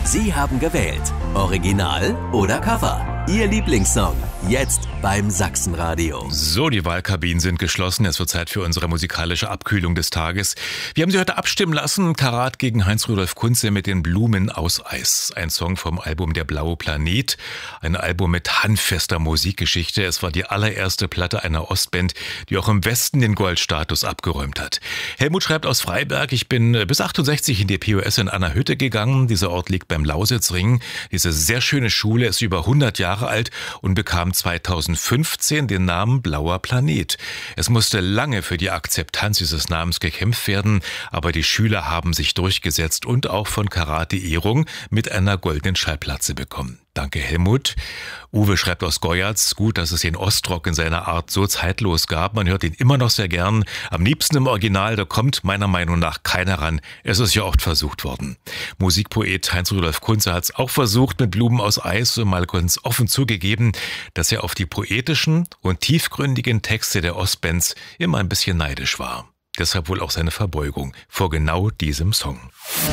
Sie haben gewählt. Original oder Cover? Ihr Lieblingssong. Jetzt beim Sachsenradio. So, die Wahlkabinen sind geschlossen. Es wird Zeit für unsere musikalische Abkühlung des Tages. Wir haben Sie heute abstimmen lassen. Karat gegen Heinz-Rudolf Kunze mit den Blumen aus Eis. Ein Song vom Album Der blaue Planet. Ein Album mit handfester Musikgeschichte. Es war die allererste Platte einer Ostband, die auch im Westen den Goldstatus abgeräumt hat. Helmut schreibt aus Freiberg: Ich bin bis 68 in die POS in Annerhütte gegangen. Dieser Ort liegt beim Lausitzring. Diese sehr schöne Schule ist über 100 Jahre alt und bekam 2015 den Namen Blauer Planet. Es musste lange für die Akzeptanz dieses Namens gekämpft werden, aber die Schüler haben sich durchgesetzt und auch von Karat die Ehrung mit einer goldenen Schallplatte bekommen. Danke, Helmut. Uwe schreibt aus Goyatz: Gut, dass es den Ostrock in seiner Art so zeitlos gab. Man hört ihn immer noch sehr gern. Am liebsten im Original, da kommt meiner Meinung nach keiner ran. Es ist ja oft versucht worden. Musikpoet Heinz-Rudolf Kunze hat es auch versucht mit Blumen aus Eis und mal ganz offen zugegeben, dass er auf die poetischen und tiefgründigen Texte der Ostbands immer ein bisschen neidisch war. Deshalb wohl auch seine Verbeugung vor genau diesem Song.